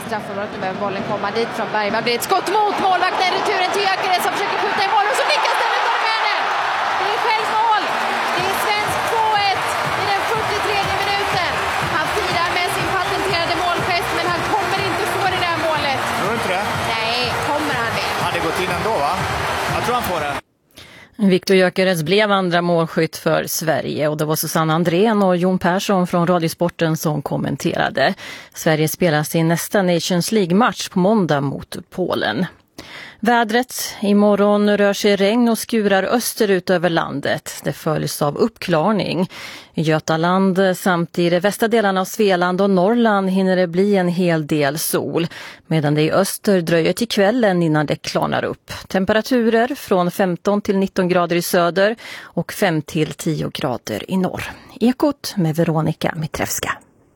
straffområdet. Nu behöver bollen komma dit från Bergman. Det blir ett skott mot målvakten. Returen till Gyökeres som försöker skjuta i mål och så nickas den utav Mäne. Det är självmål. Det är svensk 2-1 i den 43:e minuten. Han firar med sin patenterade målgest, men han kommer inte få det där målet. Tror du inte det? Nej, kommer han det? Han hade gått in ändå, va? Jag tror han får det. Viktor Gyökeres blev andra målskytt för Sverige och det var Susanne Andrén och Jon Persson från Radiosporten som kommenterade. Sverige spelar sin nästa Nations League-match på måndag mot Polen. Vädret. Imorgon rör sig regn och skurar österut över landet. Det följs av uppklarning. I Götaland samt i de västra delarna av Svealand och Norrland hinner det bli en hel del sol. Medan det i öster dröjer till kvällen innan det klarnar upp. Temperaturer från 15 till 19 grader i söder och 5 till 10 grader i norr. Ekot med Veronica Mitrevska.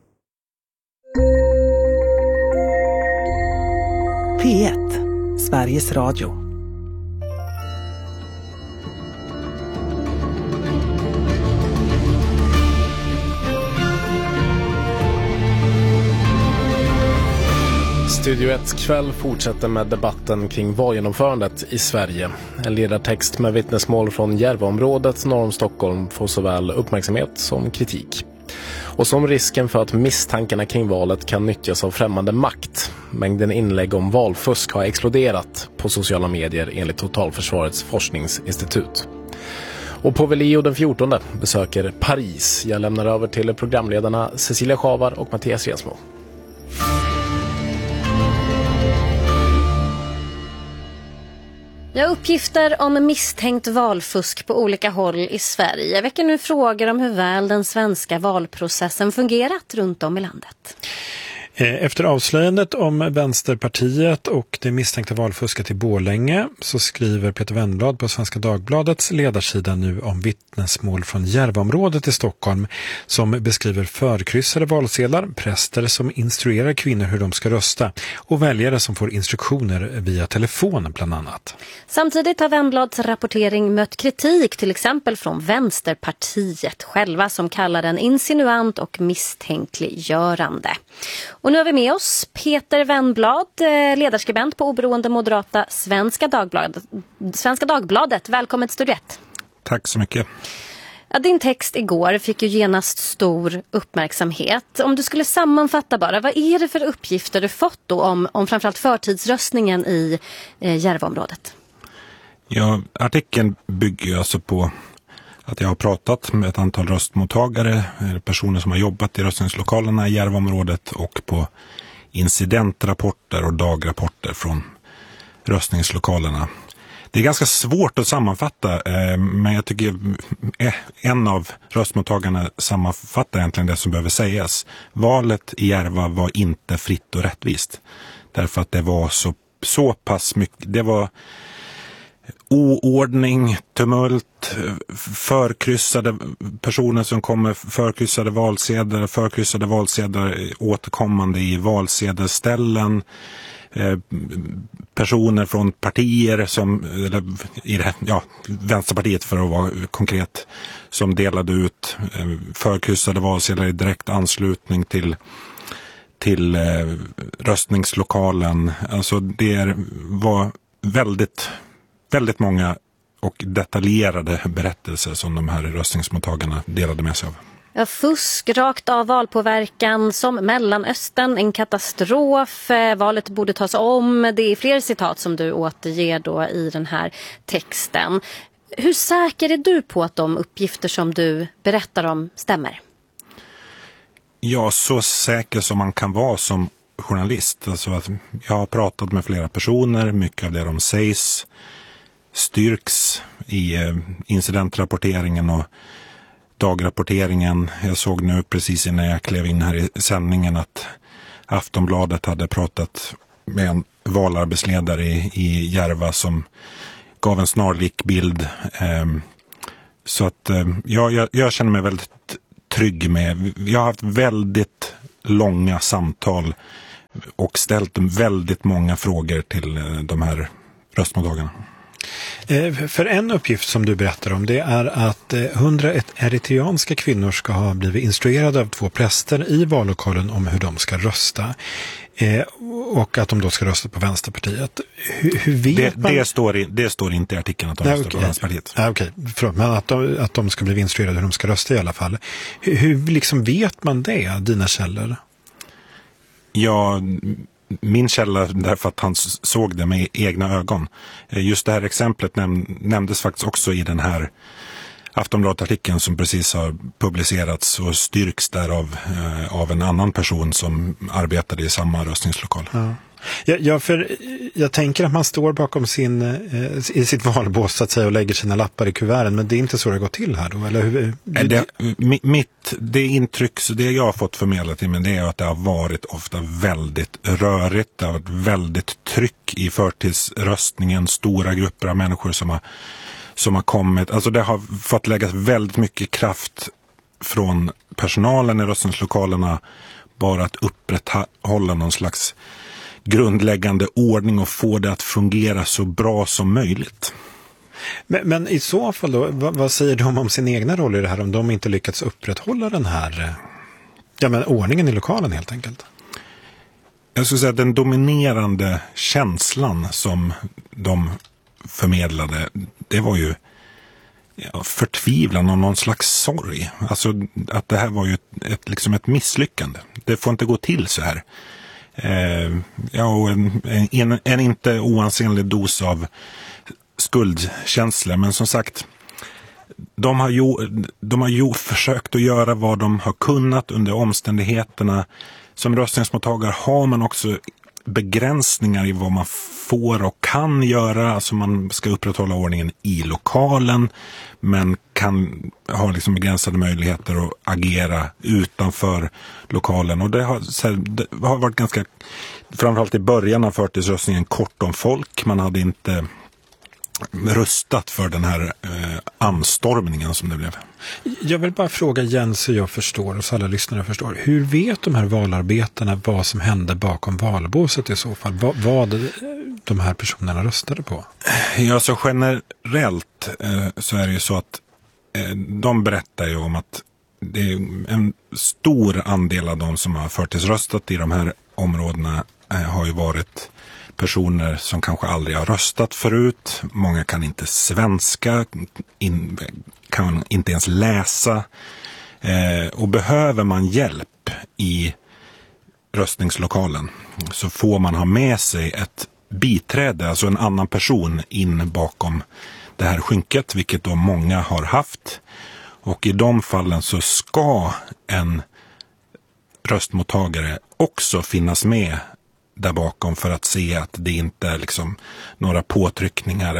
P1, Sveriges Radio. Studio 1 kväll fortsätter med debatten kring valgenomförandet i Sverige. En ledartext med vittnesmål från Järvaområdet norr om Stockholm får såväl uppmärksamhet som kritik. Och som risken för att misstankarna kring valet kan nyttjas av främmande makt. Mängden inlägg om valfusk har exploderat på sociala medier enligt Totalförsvarets forskningsinstitut. Och på Velio den 14 besöker Paris. Jag lämnar över till programledarna Cecilia Schavar och Mattias Rensmo. Ja, uppgifter om misstänkt valfusk på olika håll i Sverige väcker nu frågor om hur väl den svenska valprocessen fungerat runt om i landet. Efter avslöjandet om Vänsterpartiet och det misstänkta valfusket i Borlänge så skriver Peter Wennblad på Svenska Dagbladets ledarsida nu om vittnesmål från Järvaområdet i Stockholm som beskriver förkryssade valsedlar, präster som instruerar kvinnor hur de ska rösta och väljare som får instruktioner via telefon bland annat. Samtidigt har Wennblads rapportering mött kritik till exempel från Vänsterpartiet själva som kallar den insinuant och misstänkliggörande. Och nu har vi med oss Peter Wennblad, ledarskribent på oberoende moderata Svenska Dagbladet. Välkommen till Studio 1. Tack så mycket. Ja, din text igår fick ju genast stor uppmärksamhet. Om du skulle sammanfatta bara, vad är det för uppgifter du fått då om framförallt förtidsröstningen i Järvaområdet? Ja, artikeln bygger alltså på att jag har pratat med ett antal röstmottagare, personer som har jobbat i röstningslokalerna i Järvaområdet och på incidentrapporter och dagrapporter från röstningslokalerna. Det är ganska svårt att sammanfatta, men jag tycker en av röstmottagarna sammanfattar egentligen det som behöver sägas. Valet i Järva var inte fritt och rättvist. Därför att det var så pass mycket, det var oordning, tumult, förkryssade personer som kommer förkryssade valsedlar återkommande i valsedelställen, personer från partier som, Vänsterpartiet för att vara konkret, som delade ut förkryssade valsedlar i direkt anslutning till röstningslokalen. Alltså det var väldigt många och detaljerade berättelser som de här röstningsmottagarna delade med sig av. Ja, fusk, rakt av valpåverkan som Mellanöstern, en katastrof, valet borde tas om. Det är fler citat som du återger då i den här texten. Hur säker är du på att de uppgifter som du berättar om stämmer? Ja, så säker som man kan vara som journalist. Alltså att jag har pratat med flera personer, mycket av det de sägs styrks i incidentrapporteringen och dagrapporteringen. Jag såg nu precis innan jag klev in här i sändningen att Aftonbladet hade pratat med en valarbetsledare i Järva som gav en snarlik bild. Så att jag känner mig väldigt trygg med. Jag har haft väldigt långa samtal och ställt väldigt många frågor till de här röstmottagarna. För en uppgift som du berättar om, det är att 100 eritreanska kvinnor ska ha blivit instruerade av 2 präster i vallokalen om hur de ska rösta. och att de då ska rösta på Vänsterpartiet. Hur vet man? Det står inte i artikeln att de röstar på Vänsterpartiet. Okej, men att de ska bli instruerade hur de ska rösta i alla fall. Hur liksom vet man det, dina källor? Ja, min källa, därför att han såg det med egna ögon. Just det här exemplet nämndes faktiskt också i den här Aftonbladet-artikeln som precis har publicerats och styrks därav av en annan person som arbetade i samma röstningslokal. Ja, för jag tänker att man står bakom i sitt valbås så att säga, och lägger sina lappar i kuverten, men det är inte så det går till här då, eller hur? Det intryck, det jag har fått förmedlat till mig, det är att det har varit ofta väldigt rörigt, det har varit väldigt tryck i förtidsröstningen, stora grupper av människor som har kommit, alltså det har fått läggas väldigt mycket kraft från personalen i röstningslokalerna bara att upprätthålla någon slags grundläggande ordning och få det att fungera så bra som möjligt. Men i så fall då, vad säger de om sin egna roll i det här om de inte lyckats upprätthålla den här ordningen i lokalen helt enkelt? Jag skulle säga att den dominerande känslan som de förmedlade, det var ju förtvivlan och någon slags sorg. Alltså att det här var ju ett misslyckande. Det får inte gå till så här. Och en inte oansenlig dos av skuldkänsla, men som sagt de har försökt att göra vad de har kunnat under omständigheterna. Som röstningsmottagare har man också begränsningar i vad man får och kan göra. Alltså man ska upprätthålla ordningen i lokalen, men kan ha begränsade möjligheter att agera utanför lokalen. Och det har varit ganska, framförallt i början av förtidsröstningen, kort om folk. Man hade inte röstat för den här anstormningen som det blev. Jag vill bara fråga Jens så jag förstår och så alla lyssnare förstår. Hur vet de här valarbetarna vad som hände bakom valbåset i så fall? Vad de här personerna röstade på? Ja, så generellt så är det ju så att de berättar ju om att det är en stor andel av de som har förtidsröstat i de här områdena har ju varit personer som kanske aldrig har röstat förut. Många kan inte svenska, kan inte ens läsa. Och behöver man hjälp i röstningslokalen så får man ha med sig ett biträde, alltså en annan person in bakom det här skynket, vilket då många har haft. Och i de fallen så ska en röstmottagare också finnas med där bakom för att se att det inte är några påtryckningar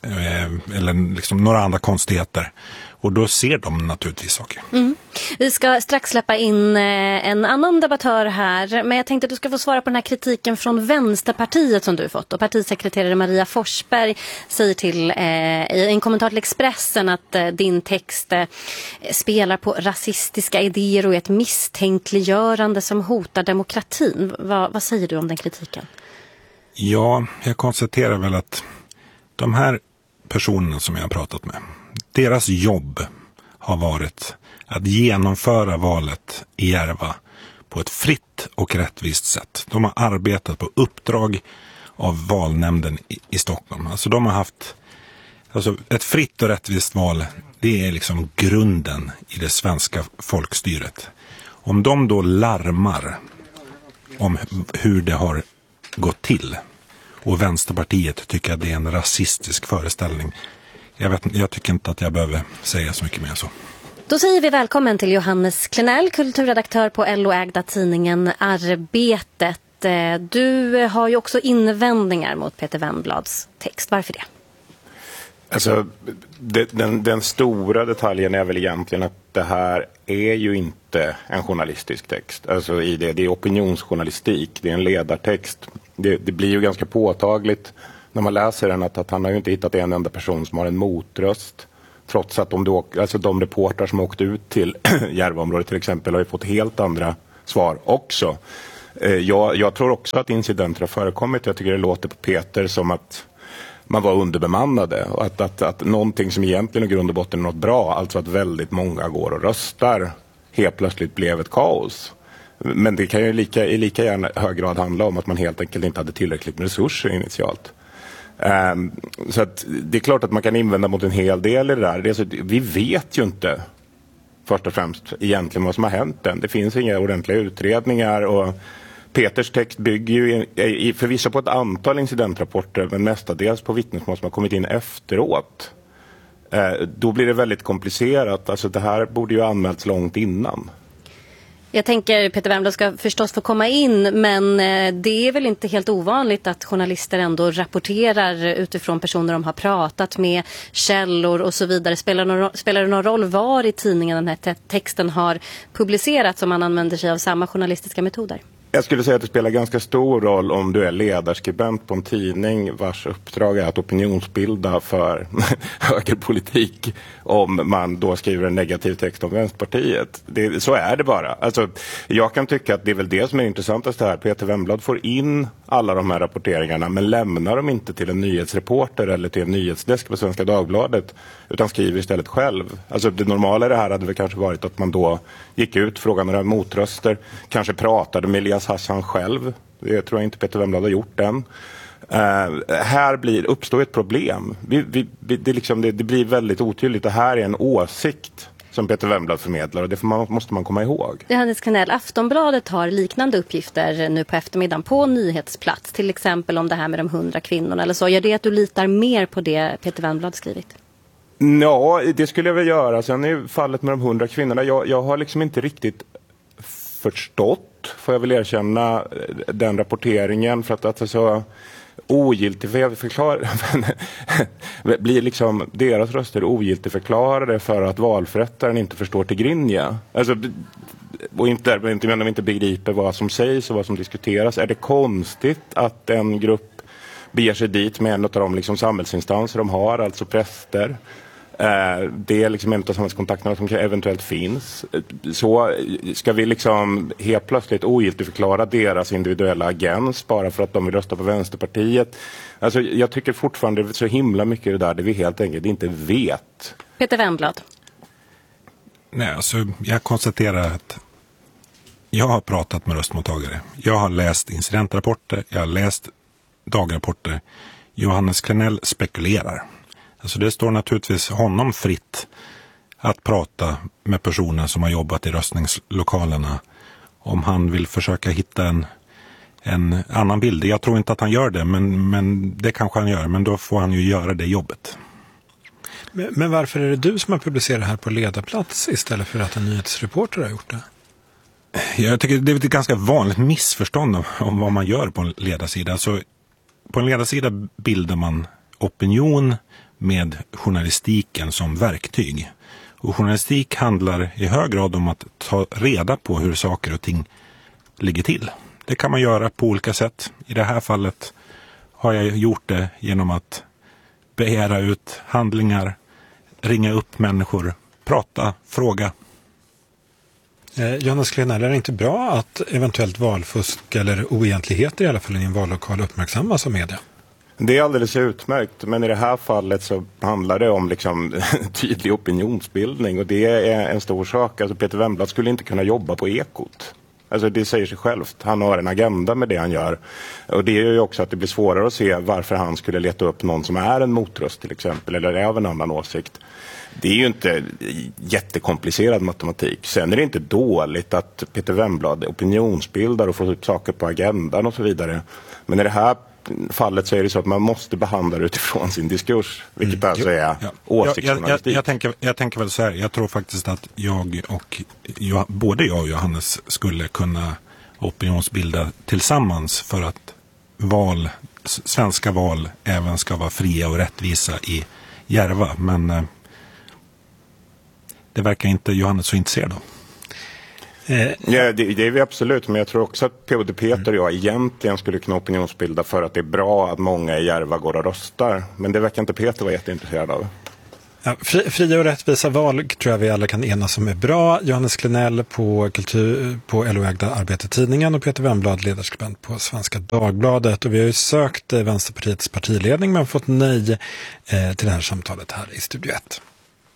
eller några andra konstigheter. Och då ser de naturligtvis saker. Vi ska strax släppa in en annan debattör här. Men jag tänkte att du ska få svara på den här kritiken från Vänsterpartiet som du fått. Och partisekreterare Maria Forsberg säger i en kommentar till Expressen att din text spelar på rasistiska idéer och är ett misstänkliggörande som hotar demokratin. Vad säger du om den kritiken? Ja, jag konstaterar väl att de här personerna som jag har pratat med, deras jobb har varit att genomföra valet i Järva på ett fritt och rättvist sätt. De har arbetat på uppdrag av valnämnden i Stockholm. Alltså de har haft ett fritt och rättvist val, det är grunden i det svenska folkstyret. Om de då larmar om hur det har gått till och Vänsterpartiet tycker att det är en rasistisk föreställning, jag tycker inte att jag behöver säga så mycket mer så. Då säger vi välkommen till Johannes Klenell, kulturredaktör på LO-ägda tidningen Arbetet. Du har ju också invändningar mot Peter Wennblads text. Varför det? Alltså, den stora detaljen är väl egentligen att det här är ju inte en journalistisk text. Alltså det är opinionsjournalistik, det är en ledartext. Det blir ju ganska påtagligt när man läser den att han har ju inte hittat en enda person som har en motröst. Trots att de reportrar som åkt ut till Järvaområdet till exempel har ju fått helt andra svar också. Jag tror också att incidenter har förekommit. Jag tycker det låter på Peter som att man var underbemannade. Och att någonting som egentligen i grund och botten är något bra, alltså att väldigt många går och röstar, helt plötsligt blev ett kaos. Men det kan ju i lika gärna hög grad handla om att man helt enkelt inte hade tillräckligt med resurser initialt. Så att det är klart att man kan invända mot en hel del i det där. Vi vet ju inte först och främst egentligen vad som har hänt än. Det finns inga ordentliga utredningar och Peters text bygger ju förvisso på ett antal incidentrapporter men mestadels på vittnesmål som har kommit in efteråt. Då blir det väldigt komplicerat. Alltså det här borde ju ha anmälts långt innan. Jag tänker Peter Wemblad ska förstås få komma in, men det är väl inte helt ovanligt att journalister ändå rapporterar utifrån personer de har pratat med, källor och så vidare. Spelar det någon roll var i tidningen den här texten har publicerats om man använder sig av samma journalistiska metoder? Jag skulle säga att det spelar ganska stor roll om du är ledarskribent på en tidning vars uppdrag är att opinionsbilda för högerpolitik om man då skriver en negativ text om Vänsterpartiet. Så är det bara. Alltså, jag kan tycka att det är väl det som är intressantast här. Peter Wemblad får in alla de här rapporteringarna men lämnar dem inte till en nyhetsreporter eller till en nyhetsdesk på Svenska Dagbladet utan skriver istället själv. Alltså det normala i det här hade väl kanske varit att man då gick ut, frågade några motröster, kanske pratade med Elias Hassan själv. Det tror jag inte Peter Wemblad har gjort än. Här uppstår ett problem. Det blir väldigt otydligt. Det här är en åsikt som Peter Wemblad förmedlar och det måste man komma ihåg. Johannes Klenell, Aftonbladet har liknande uppgifter nu på eftermiddagen på nyhetsplats. Till exempel om det här med de 100 kvinnorna eller så. Gör det att du litar mer på det Peter Wemblad skrivit? Ja, det skulle jag väl göra. Sen är fallet med de 100 kvinnorna. Jag har liksom inte riktigt förstått, får jag väl erkänna, den rapporteringen för att det är så ogiltigt blir liksom deras röster ogiltigt förklarade för att valförrättaren inte förstår till Grinja. Alltså, och inte begriper vad som sägs och vad som diskuteras. Är det konstigt att en grupp beger sig dit med en av de liksom samhällsinstanser de har, alltså präster? Det är liksom en av samhällskontakterna som eventuellt finns. Så ska vi liksom helt plötsligt ogiltigt förklara deras individuella agens bara för att de vill rösta på Vänsterpartiet. Alltså jag tycker fortfarande det är så himla mycket det där det vi helt enkelt inte vet. Peter Wemblad. Nej, alltså jag konstaterar att jag har pratat med röstmottagare. Jag har läst incidentrapporter, jag har läst dagrapporter. Johannes Klenell spekulerar. Alltså det står naturligtvis honom fritt att prata med personer som har jobbat i röstningslokalerna om han vill försöka hitta en annan bild. Jag tror inte att han gör det, men det kanske han gör. Men då får han ju göra det jobbet. Men varför är det du som har publicerat det här på ledarplats istället för att en nyhetsreporter har gjort det? Jag tycker det är ett ganska vanligt missförstånd om vad man gör på en ledarsida. Alltså, på en ledarsida bildar man opinion med journalistiken som verktyg. Och journalistik handlar i hög grad om att ta reda på hur saker och ting ligger till. Det kan man göra på olika sätt. I det här fallet har jag gjort det genom att begära ut handlingar, ringa upp människor, prata, fråga. Johannes Klenell, är det inte bra att eventuellt valfusk eller oegentligheter i alla fall i en vallokal uppmärksammas av media? Det är alldeles utmärkt, men i det här fallet så handlar det om liksom tydlig opinionsbildning och det är en stor sak. Alltså Peter Wemblad skulle inte kunna jobba på Ekot. Alltså det säger sig självt. Han har en agenda med det han gör. Och det är ju också att det blir svårare att se varför han skulle leta upp någon som är en motröst till exempel eller är av en annan åsikt. Det är ju inte jättekomplicerad matematik. Sen är det inte dåligt att Peter Wemblad opinionsbildar och får upp saker på agendan och så vidare. Men i det här fallet så är det så att man måste behandla det utifrån sin diskurs, vilket alltså är åsiktsjournalistik. Jag tänker väl så här, jag tror faktiskt att både jag och Johannes skulle kunna opinionsbilda tillsammans för att svenska val även ska vara fria och rättvisa i Järva, men det verkar inte Johannes så intresserad av. Ja, det är vi absolut, men jag tror också att både Peter och jag egentligen skulle kunna opinionsbilda för att det är bra att många i Järva går och röstar. Men det verkar inte Peter vara jätteintresserad av. Ja, fria och rättvisa val tror jag vi alla kan enas om är bra. Johannes Klenell på LO-ägda Arbetartidningen och Peter Wemblad, ledarskribent på Svenska Dagbladet. Och vi har ju sökt Vänsterpartiets partiledning men fått nej till det här samtalet här i Studio 1.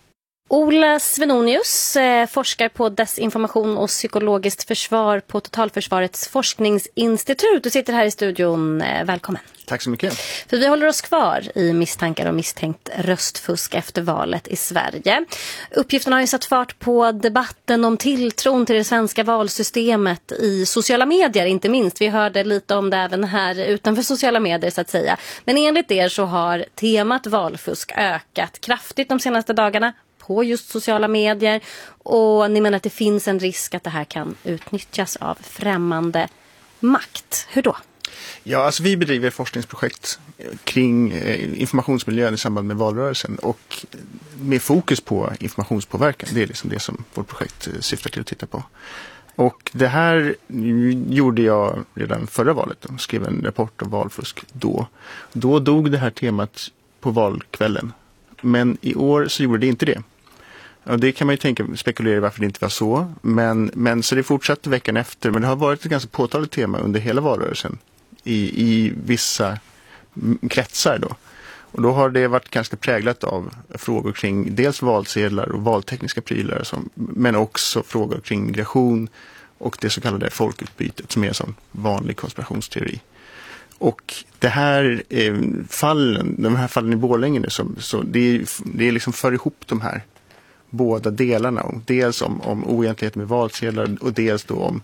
Ola Svenonius forskar på desinformation och psykologiskt försvar på Totalförsvarets forskningsinstitut. Du sitter här i studion. Välkommen. Tack så mycket. För vi håller oss kvar i misstankar om misstänkt röstfusk efter valet i Sverige. Uppgifterna har ju satt fart på debatten om tilltron till det svenska valsystemet i sociala medier, inte minst. Vi hörde lite om det även här utanför sociala medier så att säga. Men enligt er så har temat valfusk ökat kraftigt de senaste dagarna på just sociala medier, och ni menar att det finns en risk att det här kan utnyttjas av främmande makt. Hur då? Ja, alltså vi bedriver forskningsprojekt kring informationsmiljön i samband med valrörelsen och med fokus på informationspåverkan. Det är liksom det som vårt projekt syftar till att titta på. Och det här gjorde jag redan förra valet och skrev en rapport om valfusk då. Då dog det här temat på valkvällen. Men i år så gjorde det inte det. Och det kan man ju spekulera varför det inte var så. Men så det fortsatte veckan efter. Men det har varit ett ganska påtagligt tema under hela valrörelsen. I vissa kretsar då. Och då har det varit ganska präglat av frågor kring dels valsedlar och valtekniska prylar. Men också frågor kring migration och det så kallade folkutbytet som är en sån vanlig konspirationsteori. Och de här fallen i Borlänge nu, så det är liksom för ihop de här båda delarna. Dels om oegentligheter med valsedlar och dels då om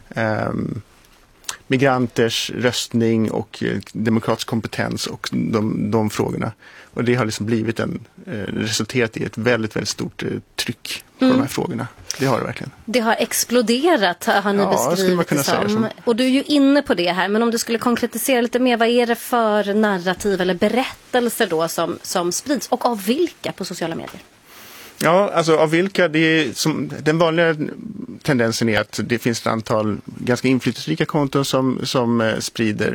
migranters röstning och demokratisk kompetens och de frågorna. Och det har liksom blivit resulterat i ett väldigt, väldigt stort tryck på de här frågorna. Det har det verkligen. Det har exploderat, har ni beskrivit det som. Och du är ju inne på det här, men om du skulle konkretisera lite mer, vad är det för narrativ eller berättelser då som sprids och av vilka på sociala medier? Ja, alltså av vilka, den vanliga tendensen är att det finns ett antal ganska inflytelserika konton som sprider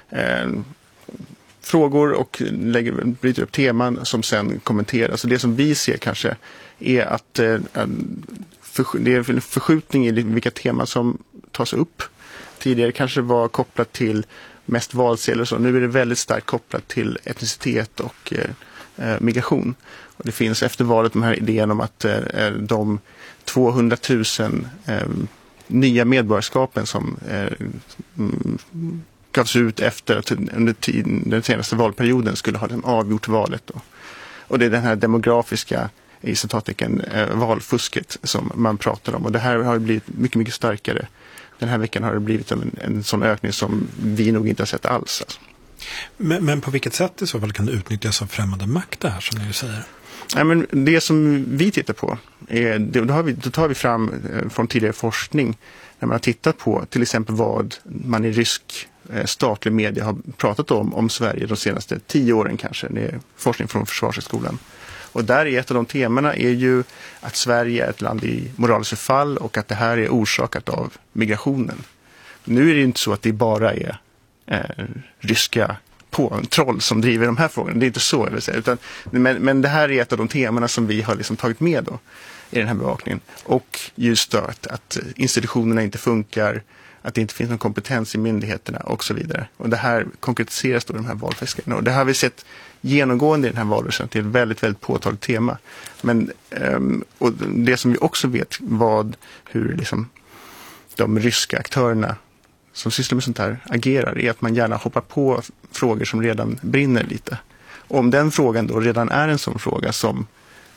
frågor och bryter upp teman som sen kommenteras. Så det som vi ser kanske är att det är en förskjutning i vilka teman som tas upp. Tidigare kanske var kopplat till mest valsedlar och så. Nu är det väldigt starkt kopplat till etnicitet och migration. Och det finns efter valet de här idén om att de 200 000 nya medborgarskapen som gavs ut efter att under den senaste valperioden skulle ha avgjort valet. Och det är den här demografiska i citattecken valfusket som man pratar om. Och det här har blivit mycket, mycket starkare. Den här veckan har det blivit en sån ökning som vi nog inte har sett alls. Alltså. Men på vilket sätt i så fall kan det utnyttjas av främmande makt det här som ni säger? Ja, men det som vi tittar på är, då tar vi fram från tidigare forskning när man har tittat på till exempel vad man i rysk statlig media har pratat om Sverige de senaste 10 åren kanske. Det är forskning från Försvarshögskolan. Och där är ett av de temana är ju att Sverige är ett land i moraliskt förfall och att det här är orsakat av migrationen. Nu är det inte så att det bara är ryska troll som driver de här frågorna. Det är inte så jag vill säga. Men det här är ett av de temana som vi har liksom tagit med då, i den här bevakningen. Och just då att institutionerna inte funkar, att det inte finns någon kompetens i myndigheterna och så vidare. Och det här konkretiseras då i de här valfiskarna. Och det har vi sett genomgående i den här valrörelsen till ett väldigt, väldigt påtagligt tema. Men och det som vi också vet hur liksom de ryska aktörerna som sysslar med sånt här agerar är att man gärna hoppar på frågor som redan brinner lite. Och om den frågan då redan är en sån fråga som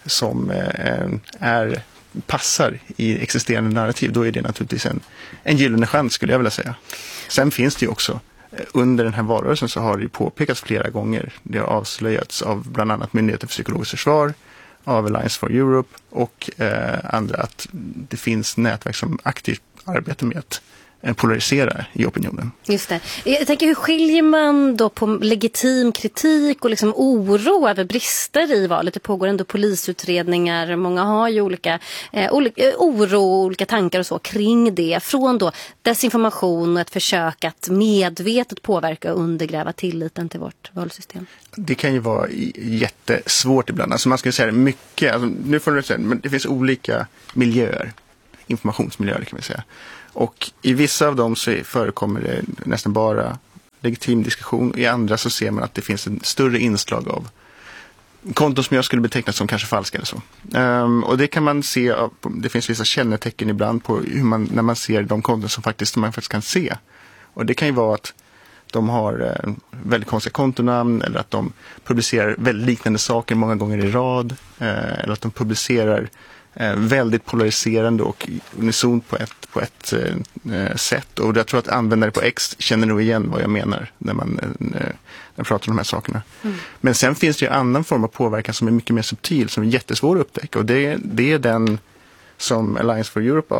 passar i existerande narrativ, då är det naturligtvis en gyllene chans skulle jag vilja säga. Sen finns det ju också, under den här valrörelsen så har det ju påpekats flera gånger, det har avslöjats av bland annat Myndigheten för psykologiskt försvar, av Alliance for Europe och andra, att det finns nätverk som aktivt arbetar med att polarisera i opinionen. Just det. Jag tänker, hur skiljer man då på legitim kritik och liksom oro över brister i valet? Det pågår ändå polisutredningar, många har ju olika oro och olika tankar och så kring det, från då desinformation och ett försök att medvetet påverka och undergräva tilliten till vårt valsystem. Det kan ju vara jättesvårt ibland. Alltså man ska säga mycket, alltså nu får du säga, men det finns olika miljöer, informationsmiljöer kan man säga. Och i vissa av dem så förekommer det nästan bara legitim diskussion. I andra så ser man att det finns en större inslag av konton som jag skulle beteckna som kanske falska eller så. Och det kan man se, det finns vissa kännetecken ibland på hur när man ser de konton som man faktiskt kan se. Och det kan ju vara att de har väldigt konstiga kontonamn eller att de publicerar väldigt liknande saker många gånger i rad. Eller att de publicerar väldigt polariserande och unisont på ett sätt. Och jag tror att användare på X känner nog igen vad jag menar när man pratar om de här sakerna. Men sen finns det ju annan form av påverkan som är mycket mer subtil, som är jättesvår att upptäcka. Och det är den som Alliance for Europe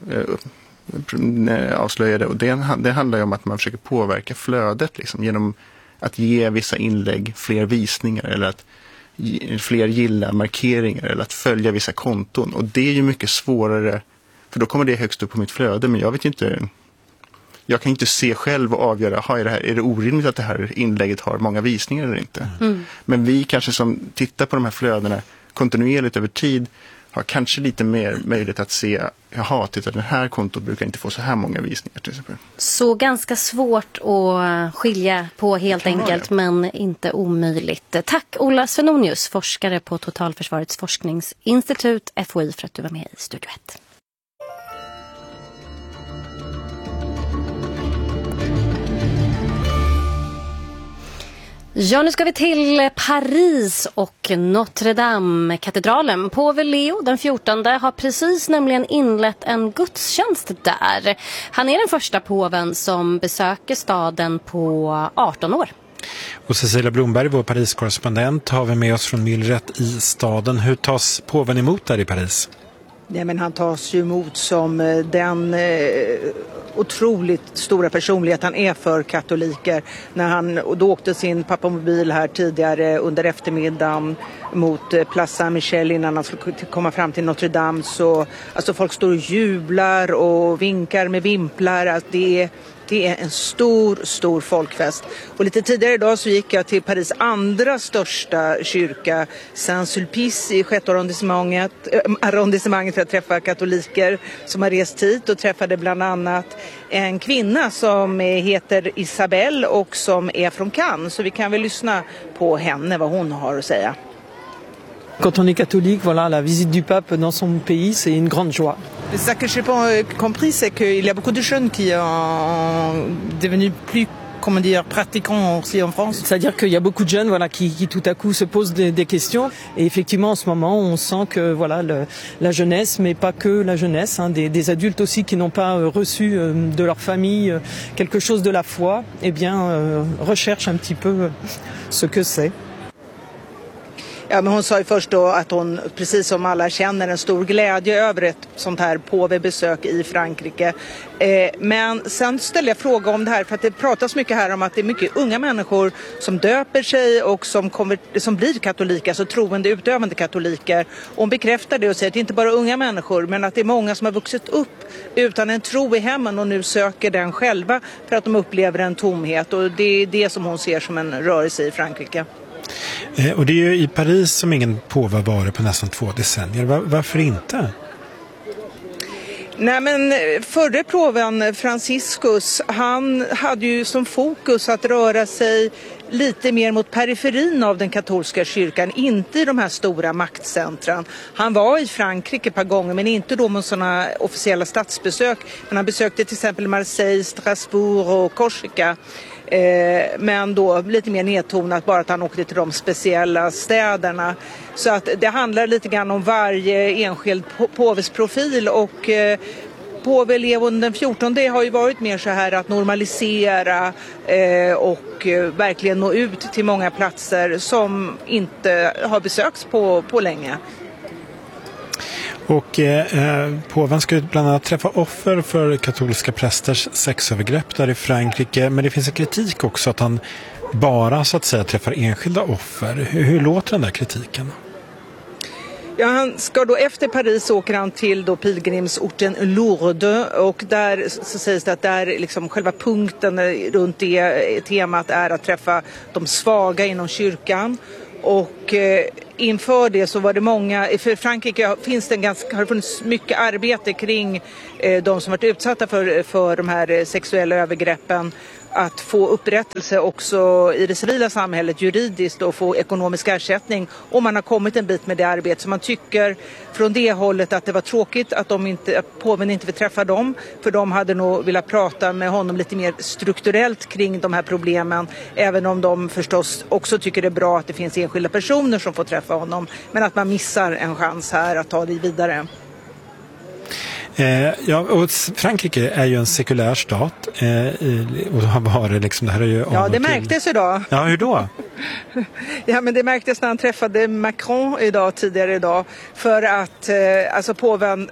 avslöjade. Och det handlar ju om att man försöker påverka flödet liksom, genom att ge vissa inlägg fler visningar eller att fler gilla markeringar eller att följa vissa konton. Och det är ju mycket svårare, för då kommer det högst upp på mitt flöde, men jag kan inte se själv och avgöra, är det orimligt att det här inlägget har många visningar eller inte. Men vi kanske som tittar på de här flödena kontinuerligt över tid har kanske lite mer möjlighet att se, titta, den här kontot brukar inte få så här många visningar till exempel. Så ganska svårt att skilja på helt enkelt, men inte omöjligt. Tack Ola Svenonius, forskare på Totalförsvarets forskningsinstitut FOI, för att du var med i Studio 1. Ja, nu ska vi till Paris och Notre Dame-katedralen. Påve Leo den 14 har precis nämligen inlett en gudstjänst där. Han är den första påven som besöker staden på 18 år. Och Cecilia Blomberg, vår Paris-korrespondent, har vi med oss från myllret i staden. Hur tas påven emot där i Paris? Nej, men han tas ju emot som den otroligt stora personlighet han är för katoliker. När han då åkte sin pappamobil här tidigare under eftermiddagen mot Place Saint-Michel innan han skulle komma fram till Notre Dame, så alltså folk står och jublar och vinkar med vimplar. Alltså det är en stor folkfest. Och lite tidigare idag så gick jag till Paris andra största kyrka, Saint-Sulpice i 6:e arrondissemanget för att träffa katoliker som har rest hit, och träffade bland annat en kvinna som heter Isabelle och som är från Cannes. Så vi kan väl lyssna på henne, vad hon har att säga. Quand on est catholique, voilà, la visite du pape dans son pays, c'est une grande joie. Ce que je n'ai pas compris, c'est qu'il y a beaucoup de jeunes qui sont devenus plus, comment dire, pratiquants aussi en France. C'est-à-dire qu'il y a beaucoup de jeunes, voilà, qui tout à coup se posent des questions. Et effectivement, en ce moment, on sent que voilà, la jeunesse, mais pas que la jeunesse, hein, des adultes aussi qui n'ont pas reçu de leur famille quelque chose de la foi, eh bien, recherchent un petit peu ce que c'est. Ja, men hon sa ju först då att hon, precis som alla, känner en stor glädje över ett sånt här påvebesök i Frankrike. Men sen ställde jag fråga om det här, för att det pratas mycket här om att det är mycket unga människor som döper sig och som blir katoliker, alltså troende, utövande katoliker. Och hon bekräftar det och säger att det inte bara är unga människor, men att det är många som har vuxit upp utan en tro i hemmen och nu söker den själva för att de upplever en tomhet. Och det är det som hon ser som en rörelse i Frankrike. Och det är ju i Paris som ingen påve varit på nästan 2 decennier. Varför inte? Nej, men förre påven Franciscus, han hade ju som fokus att röra sig lite mer mot periferin av den katolska kyrkan, inte i de här stora maktcentran. Han var i Frankrike ett par gånger, men inte då med sådana officiella statsbesök. Men han besökte till exempel Marseille, Strasbourg och Korsika. Men då lite mer nedtonat, bara att han åkte till de speciella städerna. Så att det handlar lite grann om varje enskild påves profil, och påve Leo den 14 har ju varit mer så här att normalisera och verkligen nå ut till många platser som inte har besökts på länge. Och påven ska bland annat träffa offer för katolska prästers sexövergrepp där i Frankrike. Men det finns en kritik också att han bara så att säga träffar enskilda offer. Hur låter den där kritiken? Ja, han ska då efter Paris åker han till då pilgrimsorten Lourdes, och där så sägs det att där liksom själva punkten runt det temat är att träffa de svaga inom kyrkan. Och inför det så var det många, för Frankrike har det funnits mycket arbete kring de som varit utsatta för de här sexuella övergreppen. att få upprättelse också i det civila samhället juridiskt och få ekonomisk ersättning. Och man har kommit en bit med det arbetet, så man tycker från det hållet att det var tråkigt att påven inte vill träffa dem, för de hade nog velat prata med honom lite mer strukturellt kring de här problemen, även om de förstås också tycker det är bra att det finns enskilda personer som får träffa honom, men att man missar en chans här att ta det vidare. Ja, och Frankrike är ju en sekulär stat och har varit liksom, det här är ju ja, det märktes idag. Ja, hur då? Ja, men det märktes när han träffade Macron tidigare idag, för att alltså påven,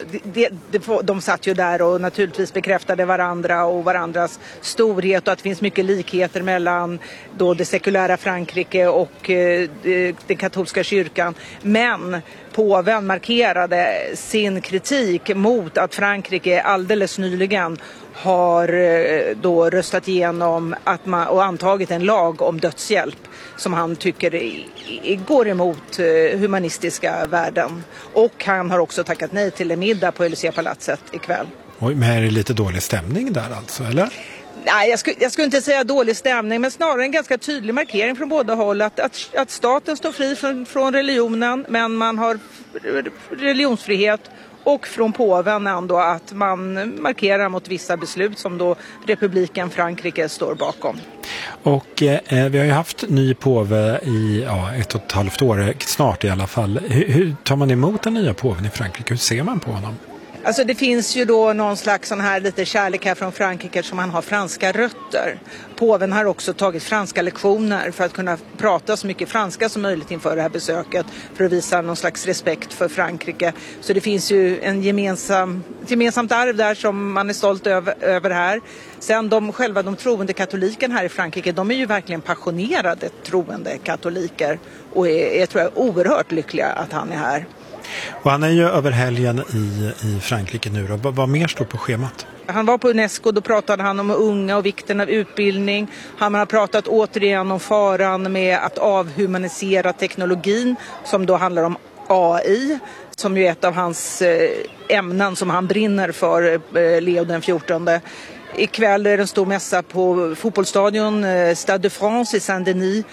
de satt ju där och naturligtvis bekräftade varandra och varandras storhet, och att det finns mycket likheter mellan då det sekulära Frankrike och den katolska kyrkan, men påven markerade sin kritik mot att Frankrike alldeles nyligen har då röstat igenom och antagit en lag om dödshjälp som han tycker går emot humanistiska värden. Och han har också tackat nej till en middag på Élysée-palatset ikväll. Oj, men är det lite dålig stämning där alltså, eller? Nej, jag skulle inte säga dålig stämning, men snarare en ganska tydlig markering från båda håll att staten står fri från religionen, men man har religionsfrihet, och från påven ändå att man markerar mot vissa beslut som då republiken Frankrike står bakom. Och vi har ju haft ny påve i 1,5 år, snart i alla fall. Hur tar man emot den nya påven i Frankrike? Hur ser man på honom? Alltså det finns ju då någon slags sån här lite kärlek här från Frankrike som han har franska rötter. Påven har också tagit franska lektioner för att kunna prata så mycket franska som möjligt inför det här besöket, för att visa någon slags respekt för Frankrike. Så det finns ju en gemensamt arv där som man är stolt över här. Sen de troende katolikerna här i Frankrike, de är ju verkligen passionerade troende katoliker och är tror jag oerhört lyckliga att han är här. Och han är ju över helgen i Frankrike nu då. Vad mer står på schemat? Han var på UNESCO, då pratade han om unga och vikten av utbildning. Han har pratat återigen om faran med att avhumanisera teknologin, som då handlar om AI, som ju är ett av hans ämnen som han brinner för, Leo den 14. Ikväll är det en stor mässa på fotbollsstadion Stade de France i Saint-Denis.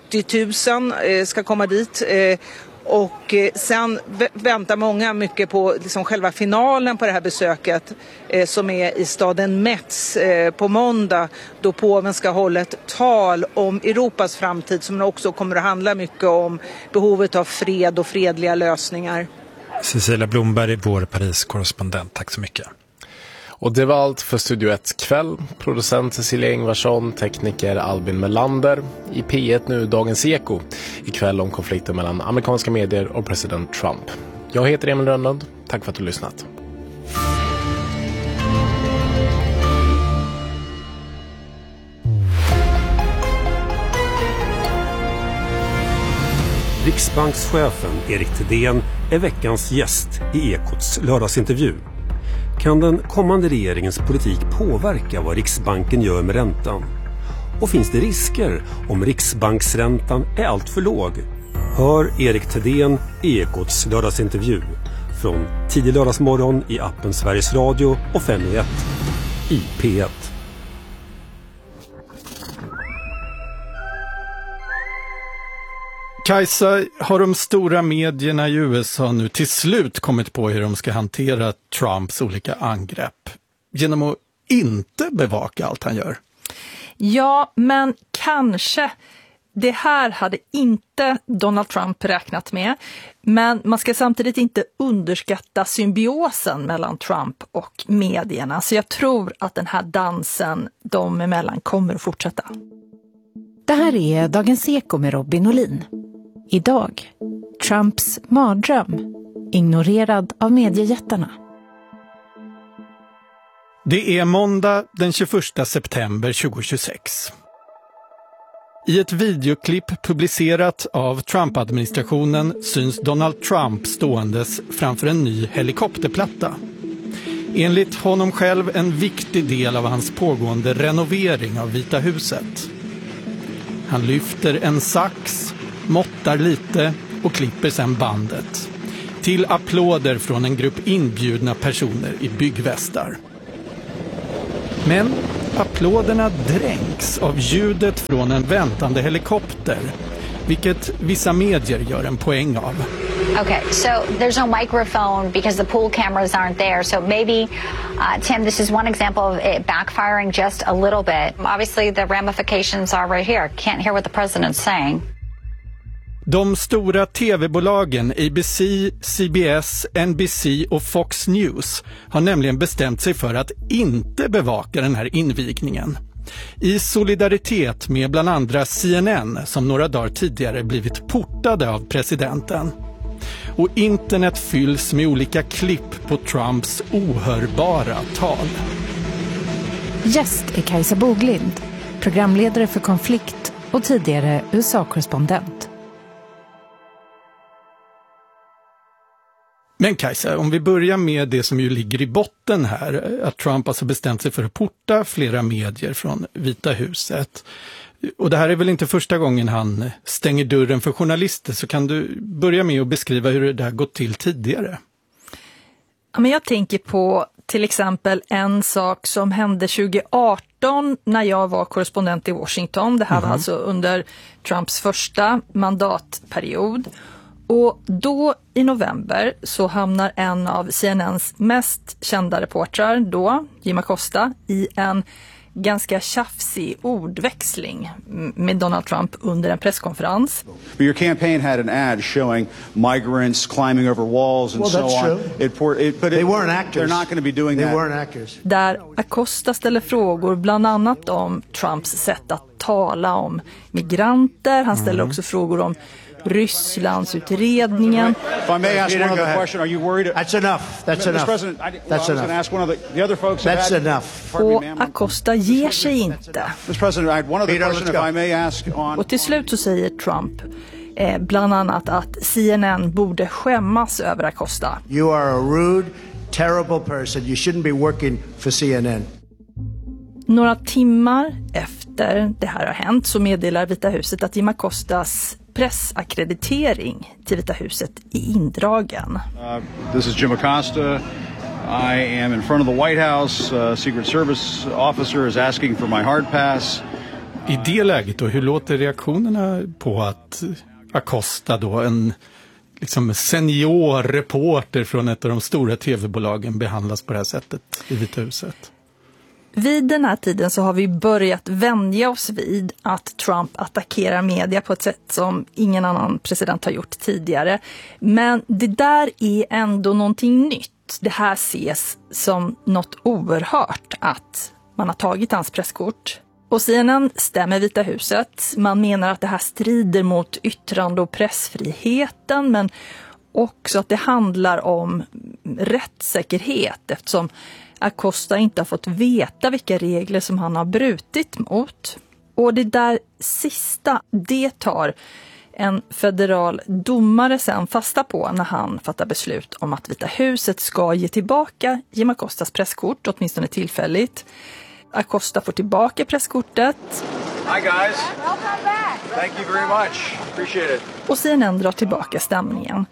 80 000 ska komma dit. Och sen väntar många mycket på liksom själva finalen på det här besöket som är i staden Metz på måndag, då påven ska hålla ett tal om Europas framtid som också kommer att handla mycket om behovet av fred och fredliga lösningar. Cecilia Blomberg, vår Paris-korrespondent. Tack så mycket. Och det var allt för Studio 1 kväll. Producent Cecilia Ingvarsson, tekniker Albin Melander. I P1 nu Dagens Eko. Ikväll om konflikten mellan amerikanska medier och president Trump. Jag heter Emil Rönnlund. Tack för att du lyssnat. Riksbankschefen Erik Thedéen är veckans gäst i Ekots lördagsintervju. Kan den kommande regeringens politik påverka vad Riksbanken gör med räntan? Och finns det risker om Riksbanksräntan är allt för låg? Hör Erik Thedéen i Ekots lördagsintervju från tidig lördagsmorgon i appen Sveriges Radio och 5 i P1. Kajsa, har de stora medierna i USA nu till slut kommit på hur de ska hantera Trumps olika angrepp genom att inte bevaka allt han gör? Ja, men kanske. Det här hade inte Donald Trump räknat med. Men man ska samtidigt inte underskatta symbiosen mellan Trump och medierna. Så jag tror att den här dansen dem emellan kommer att fortsätta. Det här är Dagens Eko med Robin Olin. Idag, Trumps mardröm, ignorerad av mediejättarna. Det är måndag den 21 september 2026. I ett videoklipp publicerat av Trump-administrationen syns Donald Trump ståendes framför en ny helikopterplatta. Enligt honom själv en viktig del av hans pågående renovering av Vita huset. Han lyfter en sax, måttar lite och klipper sedan bandet. Till applåder från en grupp inbjudna personer i byggvästar. Men applåderna dränks av ljudet från en väntande helikopter, vilket vissa medier gör en poäng av. Okay, so there's no microphone because the pool cameras aren't there. So maybe, Tim, this is one example of it backfiring just a little bit. Obviously, the ramifications are right here. Can't hear what the president's saying. De stora tv-bolagen ABC, CBS, NBC och Fox News har nämligen bestämt sig för att inte bevaka den här invigningen. I solidaritet med bland andra CNN som några dagar tidigare blivit portade av presidenten. Och internet fylls med olika klipp på Trumps ohörbara tal. Gäst är Kajsa Boglind, programledare för Konflikt och tidigare USA-korrespondent. Men Kajsa, om vi börjar med det som ju ligger i botten här, att Trump alltså bestämt sig för att porta flera medier från Vita huset. Och det här är väl inte första gången han stänger dörren för journalister, så kan du börja med att beskriva hur det där gått till tidigare? Ja, men jag tänker på till exempel en sak som hände 2018 när jag var korrespondent i Washington. Det här var alltså under Trumps första mandatperiod. Och då i november så hamnar en av CNNs mest kända reportrar då, Jim Acosta, i en ganska tjafsig ordväxling med Donald Trump under en presskonferens. But your campaign had an ad showing migrants climbing over walls and so on. But they weren't actors. They're not going to be doing that. They weren't actors. Där Acosta ställer frågor bland annat om Trumps sätt att tala om migranter. Han ställer också frågor om Rysslands utredningen. If I may ask one other question, are you worried? That's enough. That's enough. That's enough. Ask one of the other folks. That's enough. Och Acosta ger sig inte. Mr. President, I had one other question if I may ask on. Och till slut så säger Trump bland annat att CNN borde skämmas över Acosta. You are a rude, terrible person. You shouldn't be working for CNN. Några timmar efter det här har hänt så meddelar Vita huset att Jim Acostas pressakkreditering till Vita huset är indragen. This is Jim Acosta. I am in front of the White House. Secret Service officer is asking for my hard pass. I det läget då, hur låter reaktionerna på att Acosta då, en liksom senior reporter från ett av de stora tv-bolagen, behandlas på det här sättet i Vita huset? Vid den här tiden så har vi börjat vänja oss vid att Trump attackerar media på ett sätt som ingen annan president har gjort tidigare. Men det där är ändå någonting nytt. Det här ses som något oerhört att man har tagit hans presskort. Och CNN stämmer Vita huset. Man menar att det här strider mot yttrande- och pressfriheten, men också att det handlar om rättssäkerhet eftersom Acosta inte har fått veta vilka regler som han har brutit mot. Och det där sista, det tar en federal domare sen fasta på när han fattar beslut om att Vita huset ska ge tillbaka Jim Acostas presskort, åtminstone tillfälligt. Acosta får tillbaka presskortet. Hi guys. Welcome back. Thank you very much. Appreciate it. Och CNN drar tillbaka stämningen.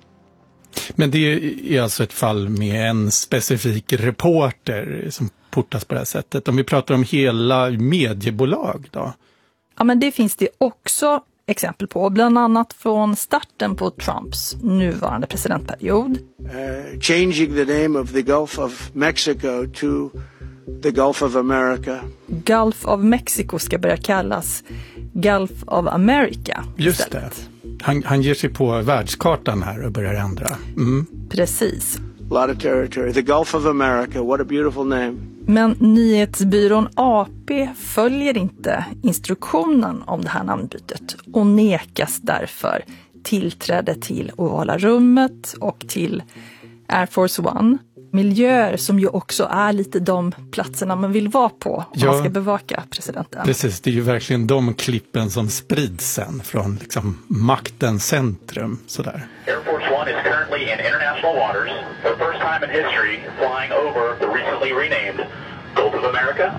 Men det är alltså ett fall med en specifik reporter som portas på det här sättet. Om vi pratar om hela mediebolag då? Ja, men det finns det också exempel på. Bland annat från starten på Trumps nuvarande presidentperiod. Changing the name of the Gulf of Mexico to the Gulf of America. Gulf of Mexico ska börja kallas Gulf of America. Just istället. det. Han ger sig på världskartan här och börjar ändra. Precis. A lot of territory. The Gulf of America. What a beautiful name. Men nyhetsbyrån AP följer inte instruktionen om det här namnbytet och nekas därför tillträde till Ovala rummet och till Air Force One. Miljöer som ju också är lite de platserna man vill vara på om man ska bevaka presidenten. Precis, det är ju verkligen de klippen som sprids sen från liksom maktens centrum. Sådär. Air Force One is currently in international waters for the first time in history flying over the recently renamed Gulf of America.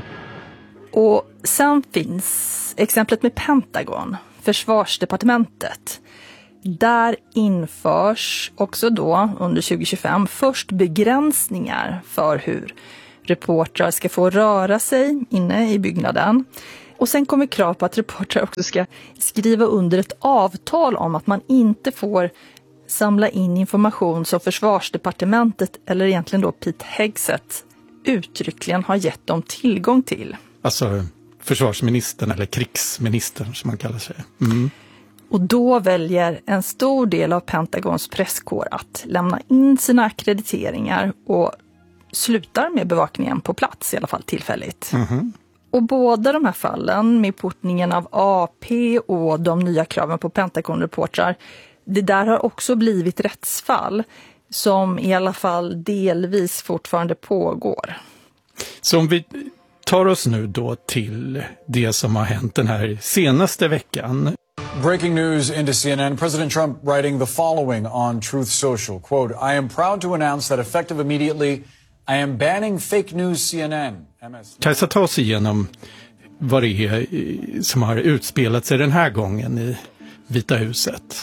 Och sen finns exemplet med Pentagon, försvarsdepartementet. Där införs också då under 2025 först begränsningar för hur reportrar ska få röra sig inne i byggnaden. Och sen kommer krav på att reportrar också ska skriva under ett avtal om att man inte får samla in information som försvarsdepartementet eller egentligen då Pete Hegseth uttryckligen har gett dem tillgång till. Alltså försvarsministern eller krigsministern som man kallar sig. Mm. Och då väljer en stor del av Pentagons presskår att lämna in sina akkrediteringar och slutar med bevakningen på plats, i alla fall tillfälligt. Mm. Och båda de här fallen med portningen av AP och de nya kraven på Pentagon-reportrar, det där har också blivit rättsfall som i alla fall delvis fortfarande pågår. Så om vi tar oss nu då till det som har hänt den här senaste veckan. Breaking news into CNN. President Trump writing the following on Truth Social. Quote, I am proud to announce that effective immediately, I am banning fake news CNN. Kajsa, ta oss igenom vad det är som har utspelat sig den här gången i Vita huset.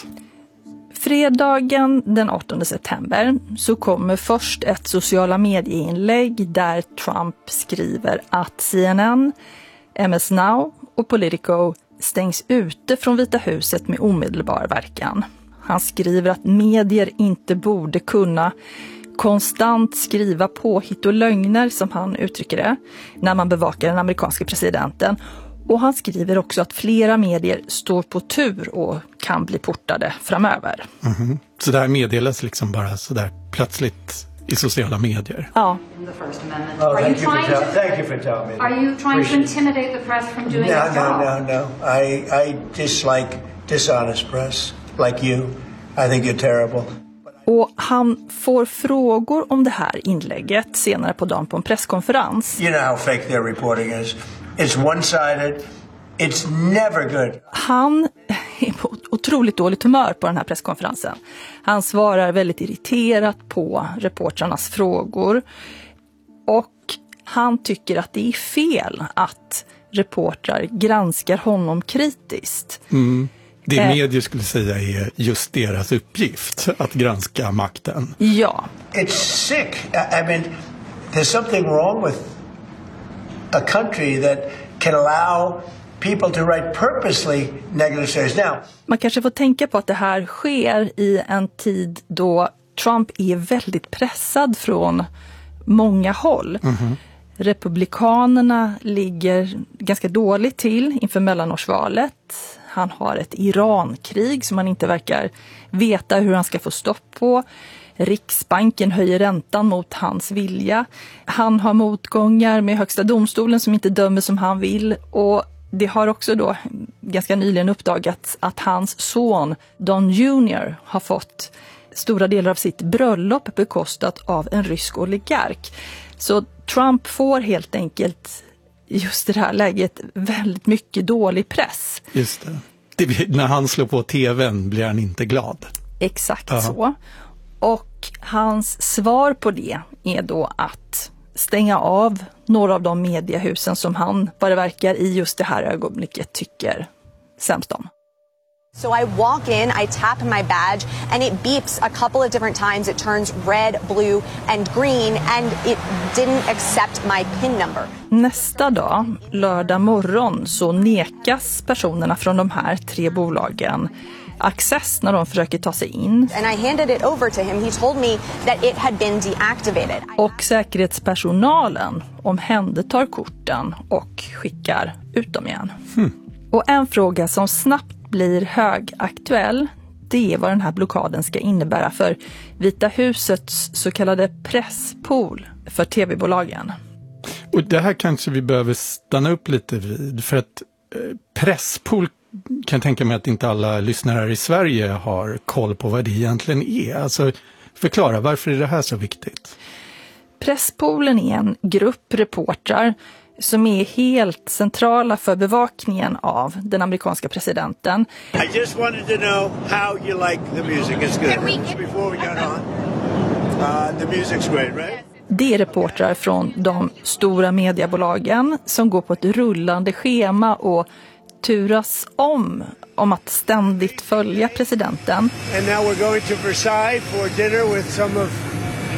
Fredagen den 18 september så kommer först ett sociala medieinlägg där Trump skriver att CNN, MS Now och Politico stängs ute från Vita huset med omedelbar verkan. Han skriver att medier inte borde kunna konstant skriva påhitt och lögner, som han uttrycker det, när man bevakar den amerikanska presidenten. Och han skriver också att flera medier står på tur och kan bli portade framöver. Mm-hmm. Så det här meddelas liksom bara så där plötsligt i sociala medier? Ja. Thank you for telling me. Are you trying to intimidate the press from doing their job? No. I dislike dishonest press, like you. I think you're terrible. Och han får frågor om det här inlägget senare på dagen på en presskonferens. You know how fake their reporting is. It's one-sided. It's never good. Han är på otroligt dåligt humör på den här presskonferensen. Han svarar väldigt irriterat på reportrarnas frågor. Och han tycker att det är fel att reportrar granskar honom kritiskt. Mm. Det medier skulle säga är just deras uppgift, att granska makten. Ja. It's sick. I mean, there's something wrong with a country that can allow people to write purposely negative stories. Now, man kanske får tänka på att det här sker i en tid då Trump är väldigt pressad från många håll. Mm-hmm. Republikanerna ligger ganska dåligt till inför mellanårsvalet. Han har ett Irankrig som man inte verkar veta hur han ska få stopp på. Riksbanken höjer räntan mot hans vilja. Han har motgångar med högsta domstolen som inte dömer som han vill. Och det har också då ganska nyligen uppdagats att hans son Don Jr. har fått stora delar av sitt bröllop bekostat av en rysk oligark. Så Trump får helt enkelt just i det här läget väldigt mycket dålig press. Just det. När han slår på tvn blir han inte glad. Exakt så. Och hans svar på det är då att stänga av några av de mediehusen som han, vad det verkar, i just det här ögonblicket tycker sämst om. So I walk in, I tap my badge, and it beeps a couple of different times. It turns red, blue, and green, and it didn't accept my PIN number. Nästa dag, lördag morgon, så nekas personerna från de här 3 bolagen access när de försöker ta sig in. And I handed it over to him. He told me that it had been deactivated. Och säkerhetspersonalen omhändertar korten och skickar ut dem igen. Och en fråga som snabbt blir högaktuell, det är vad den här blockaden ska innebära för Vita husets så kallade presspool för tv-bolagen. Och det här kanske vi behöver stanna upp lite vid, för att presspool kan jag tänka mig att inte alla lyssnare här i Sverige har koll på vad det egentligen är. Alltså förklara, varför är det här så viktigt? Presspoolen är en grupp reportrar som är helt centrala för bevakningen av den amerikanska presidenten. I just wanted to know how you like the music. It's good. Before we got on, the music's great, right? Det är reportrar från de stora mediebolagen som går på ett rullande schema och turas om att ständigt följa presidenten. And now we're going to Versailles for dinner with some of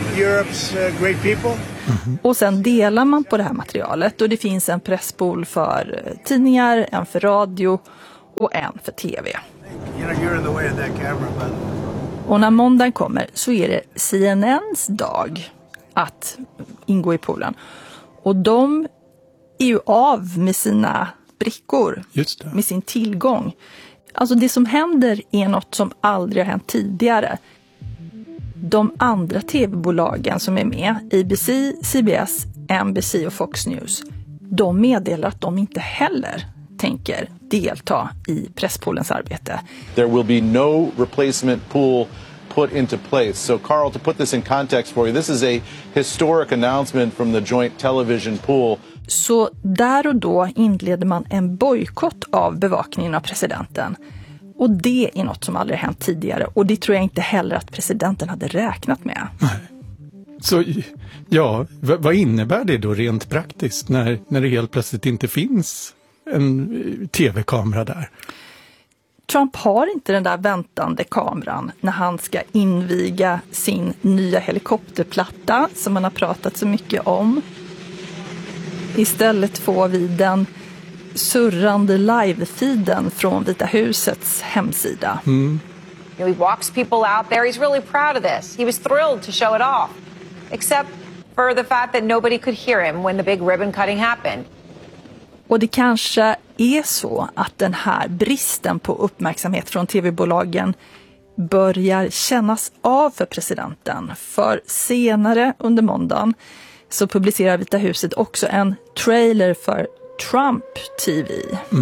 Europe's great people. Och sen delar man på det här materialet och det finns en presspool för tidningar, en för radio och en för tv. You're in the way of that camera, but... Och när måndagen kommer så är det CNNs dag att ingå i poolen. Och de är ju av med sina brickor, med sin tillgång. Alltså det som händer är något som aldrig har hänt tidigare. De andra tv-bolagen som är med, ABC, CBS, NBC och Fox News, de meddelar att de inte heller tänker delta i presspoolens arbete. There will be no replacement pool put into place. So Carl, to put this in context for you, this is a historic announcement from the Joint Television Pool. Så där och då inleder man en bojkott av bevakningen av presidenten. Och det är något som aldrig hänt tidigare. Och det tror jag inte heller att presidenten hade räknat med. Så ja, vad innebär det då rent praktiskt när det helt plötsligt inte finns en tv-kamera där? Trump har inte den där väntande kameran när han ska inviga sin nya helikopterplatta som han har pratat så mycket om. Istället får vi den surrande live-feeden från Vita husets hemsida. He walks people out there. He's really proud of this. He was thrilled to show it off. Except for the fact that nobody could hear him when the big ribbon cutting happened. Och det kanske är så att den här bristen på uppmärksamhet från tv-bolagen börjar kännas av för presidenten. För senare under måndagen så publicerar Vita huset också en trailer för Trump TV.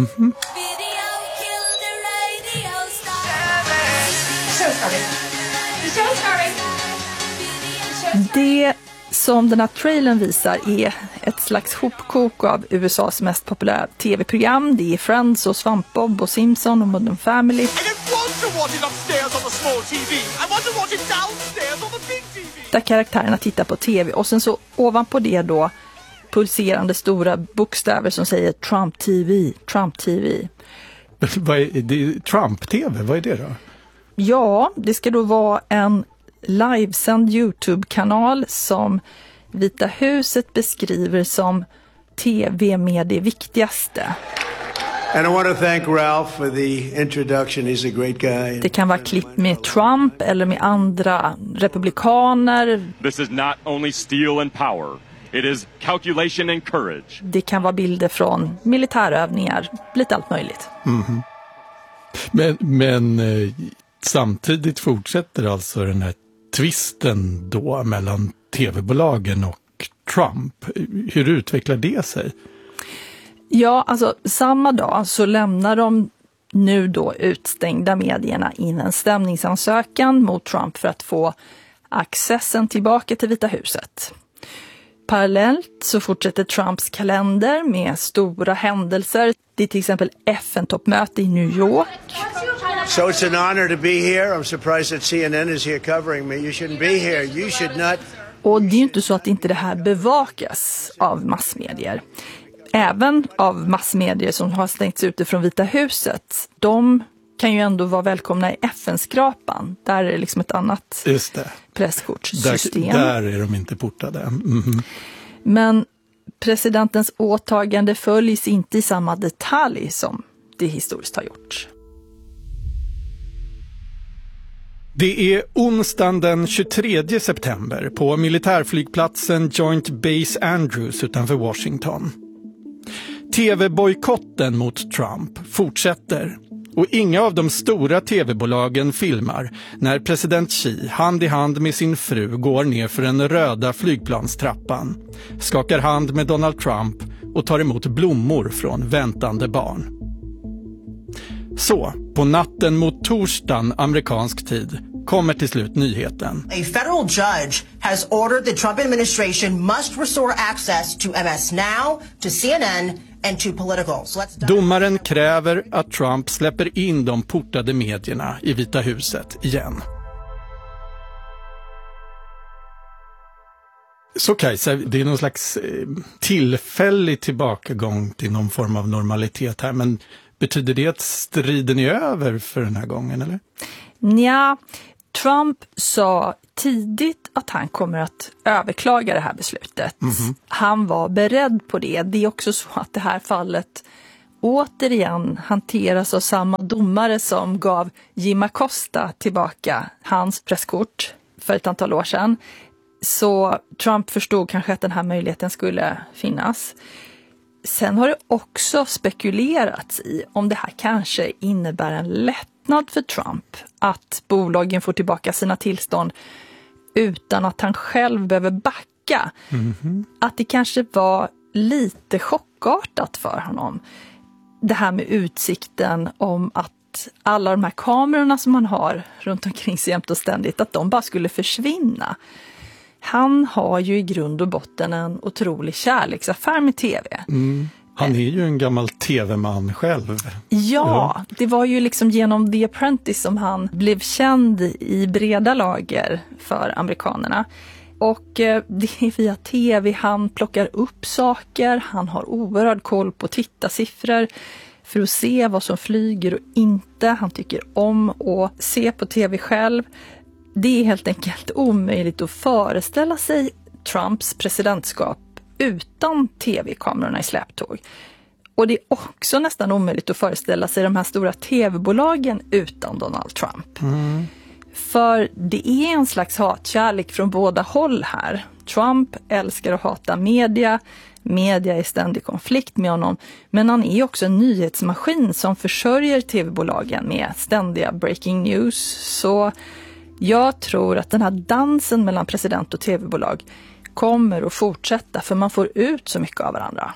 Det som den här trailern visar är ett slags hopkok av USAs mest populära tv-program. Det är Friends och Svampbob och Simpson och Modern Family. Där karaktärerna tittar på tv och sen så ovanpå det då pulserande stora bokstäver som säger Trump TV, Trump TV. Vad är det? Trump-tv, vad är det då? Ja, det ska då vara en livesänd YouTube-kanal som Vita huset beskriver som tv med det viktigaste. And I want to thank Ralph for the introduction. He's a great guy. Det kan vara klipp med Trump eller med andra republikaner. This is not only steel and power. It is calculation and courage. Det kan vara bilder från militärövningar, lite allt möjligt. Men samtidigt fortsätter alltså den här tvisten då mellan tv-bolagen och Trump. Hur utvecklar det sig? Ja, alltså samma dag så lämnar de nu då utstängda medierna in en stämningsansökan mot Trump för att få accessen tillbaka till Vita huset. Parallellt så fortsätter Trumps kalender med stora händelser. Det är till exempel FN-toppmöte i New York. So it's an honor to be here. I'm surprised that CNN is here covering me. You shouldn't be here. You should not. Och det är ju inte så att inte det här bevakas av massmedier. Även av massmedier som har stängts ute från Vita huset. De kan ju ändå vara välkomna i FN-skrapan. Där är det liksom ett annat presskortssystem. Där är de inte portade. Men presidentens åtagande följs inte i samma detalj som det historiskt har gjort. Det är onsdagen den 23 september på militärflygplatsen Joint Base Andrews utanför Washington. TV-bojkotten mot Trump fortsätter och inga av de stora TV-bolagen filmar när president Xi hand i hand med sin fru går ner för den röda flygplanstrappan, skakar hand med Donald Trump och tar emot blommor från väntande barn. Så, på natten mot torsdagen amerikansk tid kommer till slut nyheten. A federal judge has ordered the Trump administration must restore access to MS Now, to CNN and to Political. Domaren kräver att Trump släpper in de portade medierna i Vita huset igen. Så Kajsa, det är någon slags tillfällig tillbakagång till någon form av normalitet här, men betyder det att striden är över för den här gången, eller? Nja, Trump sa tidigt att han kommer att överklaga det här beslutet. Han var beredd på det. Det är också så att det här fallet återigen hanteras av samma domare som gav Jim Acosta tillbaka hans presskort för ett antal år sedan. Så Trump förstod kanske att den här möjligheten skulle finnas. Sen har det också spekulerats i om det här kanske innebär en lättnad för Trump. Att bolagen får tillbaka sina tillstånd utan att han själv behöver backa. Att det kanske var lite chockartat för honom. Det här med utsikten om att alla de här kamerorna som man har runt omkring sig jämt och ständigt, att de bara skulle försvinna. Han har ju i grund och botten en otrolig kärleksaffär med tv. Han är ju en gammal tv-man själv. Ja, det var ju liksom genom The Apprentice som han blev känd i breda lager för amerikanerna. Och det är via tv han plockar upp saker. Han har oerhörd koll på tittarsiffror för att se vad som flyger och inte. Han tycker om att se på tv själv. Det är helt enkelt omöjligt att föreställa sig Trumps presidentskap utan tv-kamerorna i släptåg. Och det är också nästan omöjligt att föreställa sig de här stora tv-bolagen utan Donald Trump. För det är en slags hatkärlek från båda håll här. Trump älskar att hata media. Media är i ständig konflikt med honom. Men han är också en nyhetsmaskin som försörjer tv-bolagen med ständiga breaking news. Så jag tror att den här dansen mellan president och tv-bolag kommer att fortsätta för man får ut så mycket av varandra.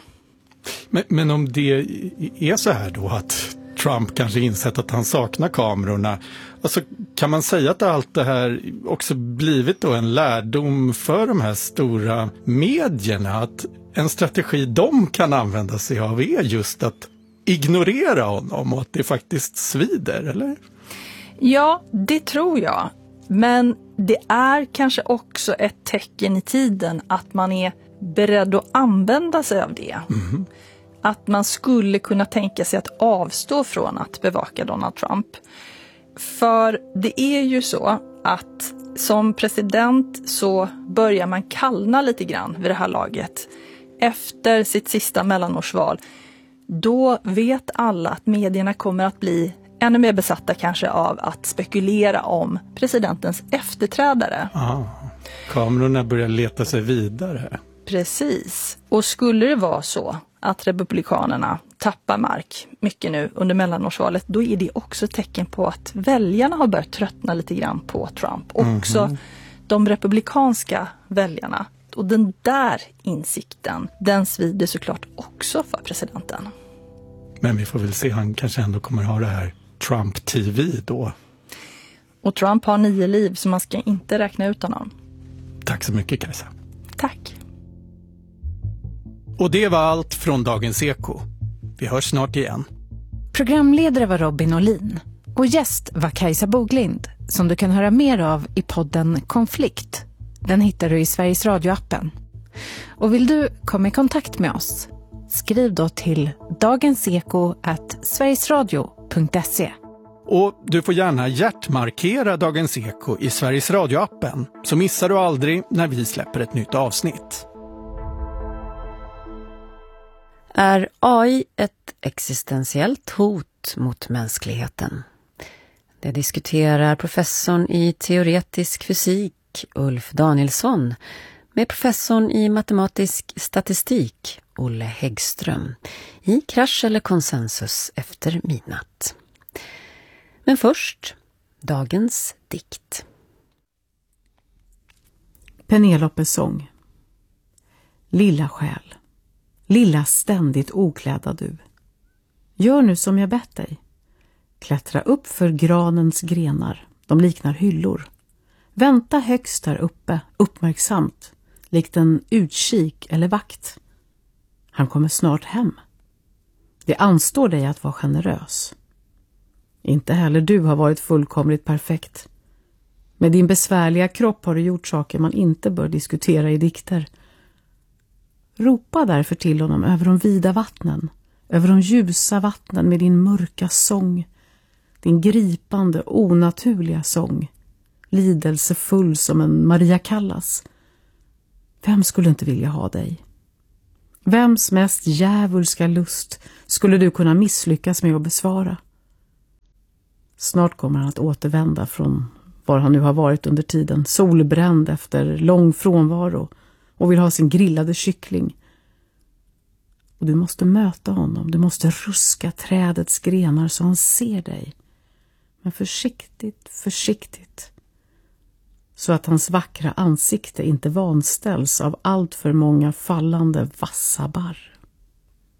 Men om det är så här då att Trump kanske insett att han saknar kamerorna, alltså kan man säga att allt det här också blivit då en lärdom för de här stora medierna, att en strategi de kan använda sig av är just att ignorera honom och att det faktiskt svider, eller? Ja, det tror jag. Men det är kanske också ett tecken i tiden att man är beredd att använda sig av det. Att man skulle kunna tänka sig att avstå från att bevaka Donald Trump. För det är ju så att som president så börjar man kallna lite grann vid det här laget. Efter sitt sista mellanårsval, då vet alla att medierna kommer att bli ännu mer besatta kanske av att spekulera om presidentens efterträdare. Kamerorna börjar leta sig vidare. Precis. Och skulle det vara så att republikanerna tappar mark mycket nu under mellanårsvalet, då är det också ett tecken på att väljarna har börjat tröttna lite grann på Trump. Också de republikanska väljarna. Och den där insikten, den svider såklart också för presidenten. Men vi får väl se, han kanske ändå kommer ha det här Trump TV då. Och Trump har 9 liv så man ska inte räkna ut honom. Tack så mycket, Kajsa. Tack. Och det var allt från Dagens Eko. Vi hörs snart igen. Programledare var Robin Olin och gäst var Kajsa Boglind, som du kan höra mer av i podden Konflikt. Den hittar du i Sveriges Radio-appen. Och vill du komma i kontakt med oss? Skriv då till dagenseko@sverigesradio.se. Och du får gärna hjärtmarkera Dagens Eko i Sveriges Radio-appen, så missar du aldrig när vi släpper ett nytt avsnitt. Är AI ett existentiellt hot mot mänskligheten? Det diskuterar professorn i teoretisk fysik Ulf Danielsson med professorn i matematisk statistik Olle Häggström i Krasch eller konsensus efter midnatt. Men först, dagens dikt. Penelopes sång. Lilla själ, lilla ständigt oklädda du. Gör nu som jag bett dig. Klättra upp för granens grenar, de liknar hyllor. Vänta högst där uppe, uppmärksamt, likt en utkik eller vakt. Han kommer snart hem. Det anstår dig att vara generös. Inte heller du har varit fullkomligt perfekt. Med din besvärliga kropp har du gjort saker man inte bör diskutera i dikter. Ropa därför till honom över de vida vattnen, över de ljusa vattnen med din mörka sång, din gripande, onaturliga sång. lidelsefull som en Maria Callas. Vem skulle inte vilja ha dig? Vems mest djävulska lust skulle du kunna misslyckas med att besvara? Snart kommer han att återvända från var han nu har varit under tiden, solbränd efter lång frånvaro, och vill ha sin grillade kyckling. Och du måste möta honom, du måste ruska trädets grenar så han ser dig. Men försiktigt, försiktigt. Så att hans vackra ansikte inte vanställs av allt för många fallande vassa barr.